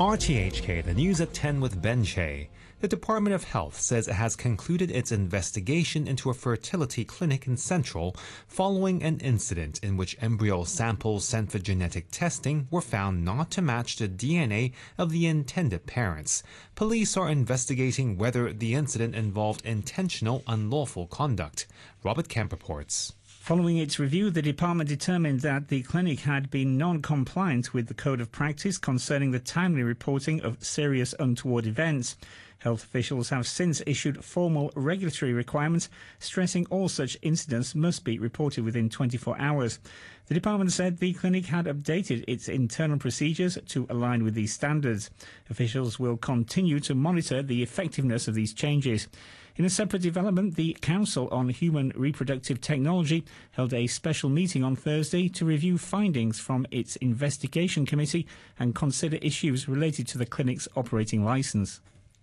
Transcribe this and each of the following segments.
RTHK, the news at 10 with Ben Che. The Department of Health says it has concluded its investigation into a fertility clinic in Central following an incident in which embryo samples sent for genetic testing were found not to match the DNA of the intended parents. Police are investigating whether the incident involved intentional unlawful conduct. Robert Kemp reports. Following its review, the department determined that the clinic had been non-compliant with the Code of Practice concerning the timely reporting of serious untoward events. Health officials have since issued formal regulatory requirements stressing all such incidents must be reported within 24 hours. The department said the clinic had updated its internal procedures to align with these standards. Officials will continue to monitor the effectiveness of these changes. In a separate development, the Council on Human Reproductive Technology held a special meeting on Thursday to review findings from its investigation committee and consider issues related to the clinic's operating license.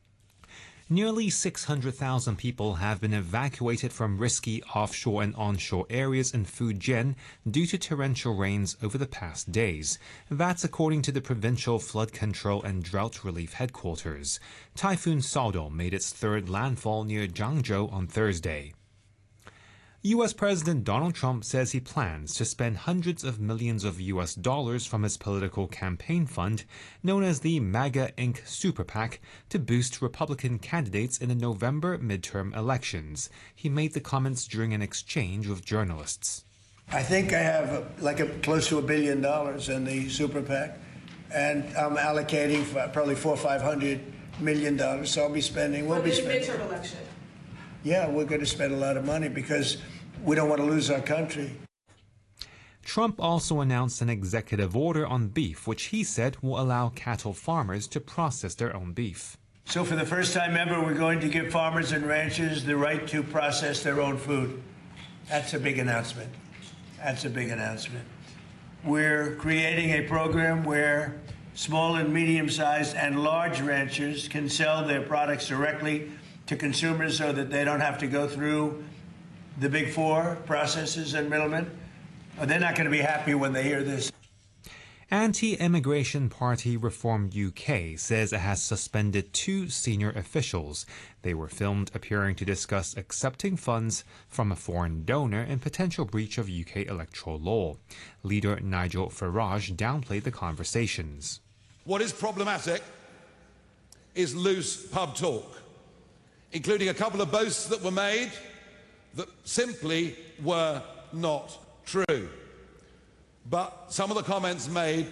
Nearly 600,000 people have been evacuated from risky offshore and onshore areas in Fujian due to torrential rains over the past days. That's according to the Provincial Flood Control and Drought Relief Headquarters. Typhoon Saudo made its third landfall near Zhangzhou on Thursday. U.S. President Donald Trump says he plans to spend hundreds of millions of U.S. dollars from his political campaign fund, known as the MAGA Inc. Super PAC, to boost Republican candidates in the November midterm elections. He made the comments during an exchange with journalists. I think I have close to $1 billion in the Super PAC, and I'm allocating probably $400 or $500 million. So we'll be spending. Midterm election. Yeah, we're going to spend a lot of money because we don't want to lose our country. Trump also announced an executive order on beef, which he said will allow cattle farmers to process their own beef. So for the first time ever, we're going to give farmers and ranchers the right to process their own food. That's a big announcement. That's a big announcement. We're creating a program where small and medium-sized and large ranchers can sell their products directly to consumers so that they don't have to go through the big four processors and middlemen. They're not going to be happy when they hear this. Anti-Immigration Party Reform UK says it has suspended 2 senior officials. They were filmed appearing to discuss accepting funds from a foreign donor in potential breach of UK electoral law. Leader Nigel Farage downplayed the conversations. What is problematic is loose pub talk, including a couple of boasts that were made that simply were not true. But some of the comments made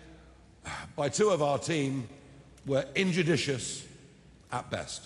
by 2 of our team were injudicious at best.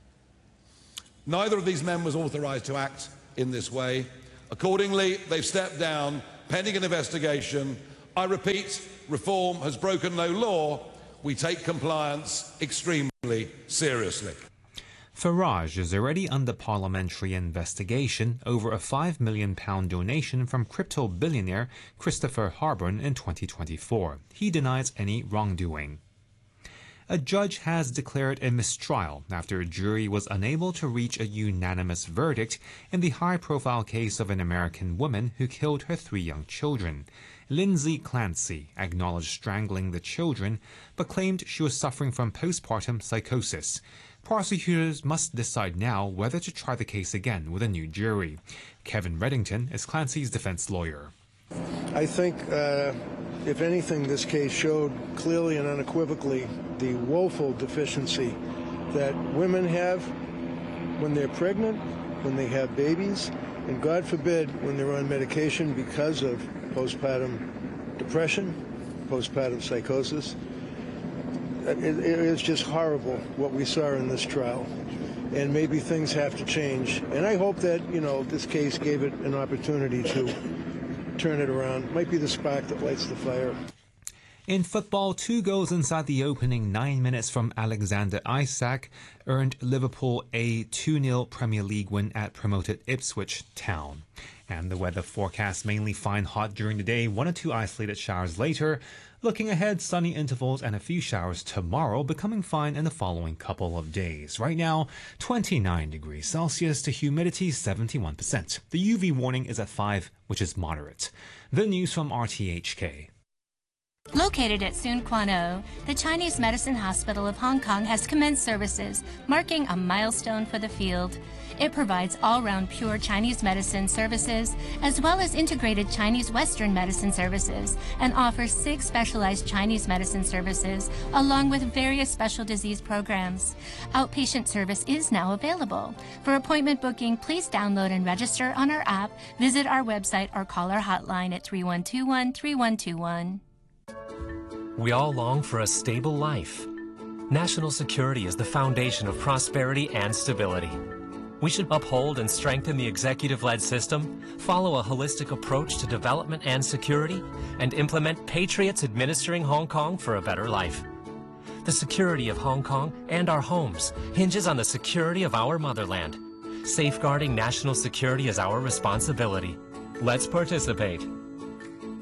Neither of these men was authorised to act in this way. Accordingly, they've stepped down pending an investigation. I repeat, reform has broken no law. We take compliance extremely seriously. Farage is already under parliamentary investigation over a £5 million donation from crypto billionaire Christopher Harburn in 2024. He denies any wrongdoing. A judge has declared a mistrial after a jury was unable to reach a unanimous verdict in the high-profile case of an American woman who killed her 3 young children. Lindsay Clancy acknowledged strangling the children, but claimed she was suffering from postpartum psychosis. Prosecutors must decide now whether to try the case again with a new jury. Kevin Reddington is Clancy's defense lawyer. I think, if anything, this case showed clearly and unequivocally the woeful deficiency that women have when they're pregnant, when they have babies, and God forbid when they're on medication because of postpartum depression, postpartum psychosis. It is just horrible what we saw in this trial, and maybe things have to change. And I hope that, this case gave it an opportunity to turn it around. Might be the spark that lights the fire. In football, 2 goals inside the opening 9 minutes from Alexander Isak earned Liverpool a 2-0 Premier League win at promoted Ipswich Town. And the weather forecast mainly fine hot during the day, 1 or 2 isolated showers later. Looking ahead, sunny intervals and a few showers tomorrow, becoming fine in the following couple of days. Right now, 29 degrees Celsius to humidity 71%. The UV warning is at 5, which is moderate. The news from RTHK. Located at Soon Quan O, the Chinese Medicine Hospital of Hong Kong has commenced services, marking a milestone for the field. It provides all-round pure Chinese medicine services, as well as integrated Chinese Western medicine services, and offers 6 specialized Chinese medicine services, along with various special disease programs. Outpatient service is now available. For appointment booking, please download and register on our app, visit our website, or call our hotline at 3121-3121. We all long for a stable life. National security is the foundation of prosperity and stability. We should uphold and strengthen the executive-led system, follow a holistic approach to development and security, and implement patriots administering Hong Kong for a better life. The security of Hong Kong and our homes hinges on the security of our motherland. Safeguarding national security is our responsibility. Let's participate.